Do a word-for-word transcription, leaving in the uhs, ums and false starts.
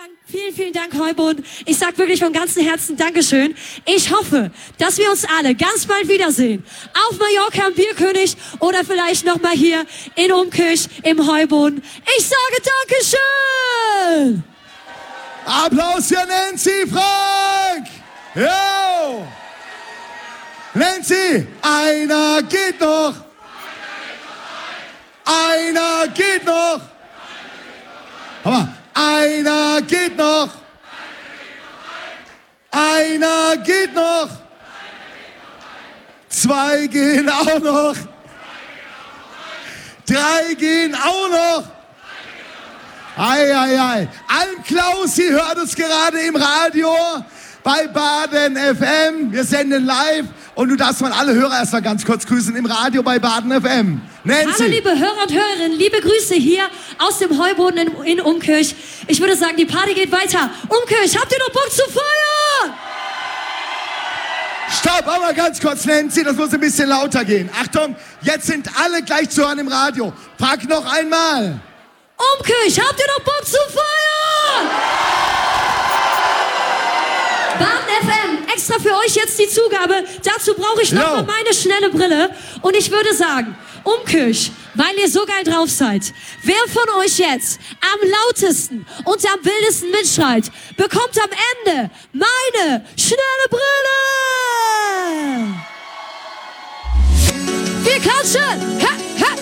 Dank, vielen, vielen Dank, Heubund. Ich sag wirklich von ganzem Herzen Dankeschön. Ich hoffe, dass wir uns alle ganz bald wiedersehen. Auf Mallorca am Bierkönig oder vielleicht nochmal hier in Umkirch im Heubund. Ich sage Dankeschön! Applaus für Nancy Frank! Jo! Nancy, einer geht noch! Einer geht noch! Aber einer geht noch! Einer geht noch! Zwei gehen auch noch! Drei gehen auch noch! Ei, ei, ei. Alm-Klaus, ihr hört uns gerade im Radio bei Baden F M. Wir senden live und du darfst mal alle Hörer erst mal ganz kurz grüßen im Radio bei Baden F M. Nancy. Hallo liebe Hörer und Hörerinnen, liebe Grüße hier aus dem Heuboden in, in Umkirch. Ich würde sagen, die Party geht weiter. Umkirch, habt ihr noch Bock zu feiern? Stopp, aber ganz kurz, Nancy, das muss ein bisschen lauter gehen. Achtung, jetzt sind alle gleich zu hören im Radio. Pack noch einmal. Umkirch, habt ihr noch Bock zu feiern? Baden F M, extra für euch jetzt die Zugabe. Dazu brauche ich noch mal meine schnelle Brille. Und ich würde sagen, Umkirch, weil ihr so geil drauf seid, wer von euch jetzt am lautesten und am wildesten mitschreit, bekommt am Ende meine schnelle Brille. Wir klatschen! Ha!